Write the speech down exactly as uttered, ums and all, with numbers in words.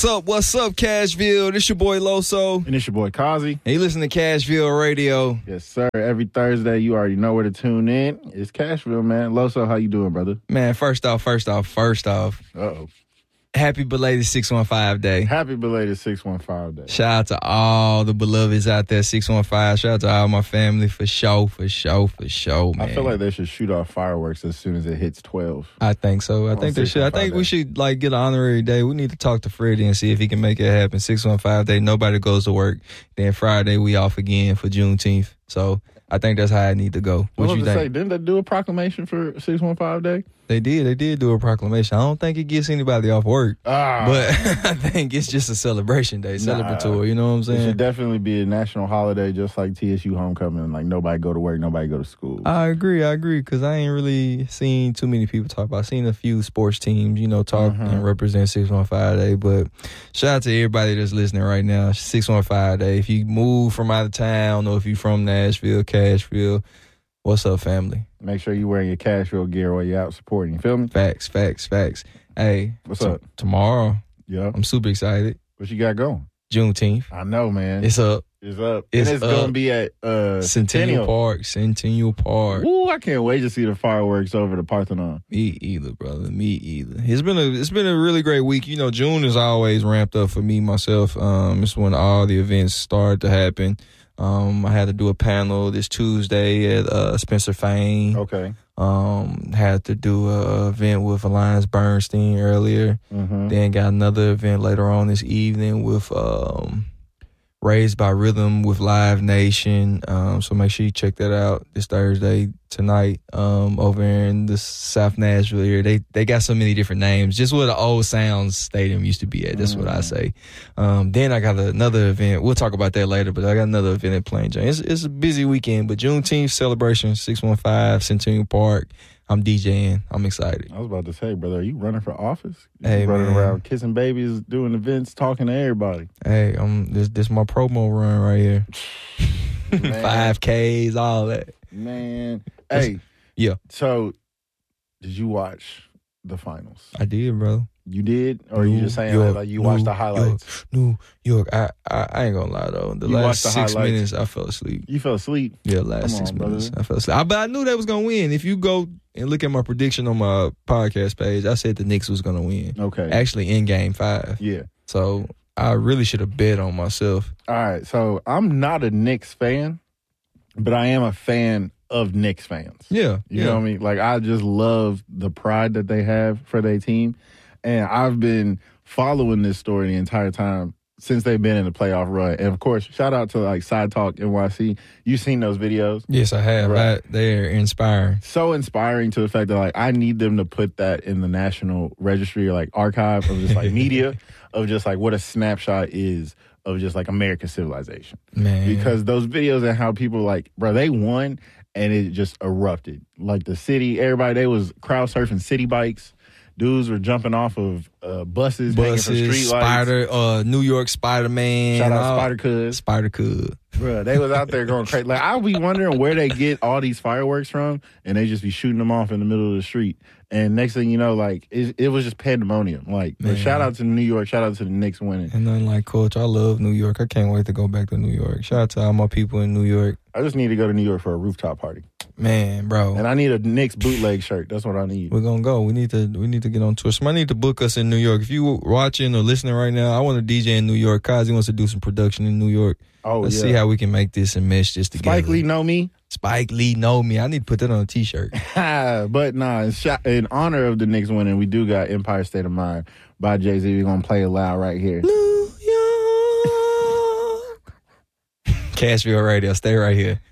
What's up? What's up, Cashville? This your boy Loso. And it's your boy Kazi. And you listen to Cashville Radio. Yes, sir. Every Thursday, you already know where to tune in. It's Cashville, man. Loso, how you doing, brother? Man, first off, first off, first off. Uh-oh. Happy belated six one five day. Happy belated six one five day. Shout out to all the beloveds out there, six one five. Shout out to all my family for show, for show, for show, man. I feel like they should shoot off fireworks as soon as it hits twelve. I think so. I think they should. I think we should like get an honorary day. We need to talk to Freddie and see if he can make it happen. six one five day, nobody goes to work. Then Friday, we off again for Juneteenth. So I think that's how I need to go. What I was you to think? say, didn't they do a proclamation for six one five day? They did. They did do a proclamation. I don't think it gets anybody off work. Ah. But I think it's just a celebration day, celebratory. Nah, you know what I'm It saying? should definitely be a national holiday, just like T S U homecoming. Like, nobody go to work, nobody go to school. I agree. I agree. Because I ain't really seen too many people talk about. I've seen a few sports teams, you know, talk mm-hmm. and represent six one five day. But shout out to everybody that's listening right now. six one five day. If you move from out of town or if you from Nashville, Cashville, what's up, family? Make sure you're wearing your Cashville gear while you're out supporting. You feel me? Facts, facts, facts. Hey, what's t- up? Tomorrow, yeah, I'm super excited. What you got going? Juneteenth. I know, man. It's up. It's up. It's, and it's up. gonna be at uh, Centennial Park. Centennial Park. Ooh, I can't wait to see the fireworks over the Parthenon. Me either, brother. Me either. It's been a it's been a really great week. You know, June is always ramped up for me myself. Um, it's when all the events start to happen. Um, I had to do a panel this Tuesday at uh, Spencer Fane. Okay. Um, had to do a event with Alliance Bernstein earlier. Mm-hmm. Then got another event later on this evening with um, Raised by Rhythm with Live Nation. Um, so make sure you check that out this Thursday tonight um, over in the South Nashville area. They they got so many different names. Just where the old Sounds Stadium used to be at. That's mm. what I say. Um, then I got another event. We'll talk about that later, but I got another event at Plain Jane. It's, it's a busy weekend, but Juneteenth celebration, six one five, Centennial Park. I'm DJing. I'm excited. I was about to say, brother, are you running for office? You hey, running man. around kissing babies, doing events, talking to everybody. Hey, um, this this my promo run right here. Five Ks, all that. Man. Hey. Yeah. So, did you watch the finals? I did, bro. You did? Or New are you just saying York, like you New watched the highlights? York, New York. I, I, I ain't gonna lie, though. The you last the six highlights. minutes, I fell asleep. You fell asleep? Yeah, last Come six on, minutes, brother. I fell asleep. I, but I knew they was gonna win. If you go and look at my prediction on my podcast page, I said the Knicks was gonna win. Okay. Actually, in game five. Yeah. So, I really should have bet on myself. All right. So, I'm not a Knicks fan, but I am a fan of Knicks fans. Yeah. You yeah. know what I mean? Like, I just love the pride that they have for their team. And I've been following this story the entire time since they've been in the playoff run. And, of course, shout out to, like, Side Talk N Y C. You've seen those videos? Yes, I have. Right. I, they're inspiring. So inspiring to the fact that, like, I need them to put that in the national registry or, like, archive of just, like, media of just, like, what a snapshot is of just, like, American civilization. Man. Because those videos and how people, like, bro, they won and it just erupted. Like, the city, everybody, they was crowd surfing city bikes. Dudes were jumping off of uh, buses, buses, hanging from street Spider, lights. uh, New York Spider-Man. Shout out all, Spider Cuz. Spider Cuz. Bro, they was out there going crazy. Like, I'll be wondering where they get all these fireworks from, and they just be shooting them off in the middle of the street. And next thing you know, like, it, it was just pandemonium. Like, but shout out to New York. Shout out to the Knicks winning. And nothing like, Coach, I love New York. I can't wait to go back to New York. Shout out to all my people in New York. I just need to go to New York for a rooftop party. Man, bro. And I need a Knicks bootleg shirt. That's what I need. We're gonna go. We need to we need to get on tour. Somebody need to book us in New York. If you watching or listening right now, I want to D J in New York. Kazi wants to do some production in New York. Oh, Let's yeah. see how we can make this and mesh this together. Spike Lee know me. Spike Lee know me. I need to put that on a t-shirt. But nah, in, sh- in honor of the Knicks winning, we do got Empire State of Mind by Jay-Z. We're gonna play it loud right here. New York. Cashville Radio. Stay right here.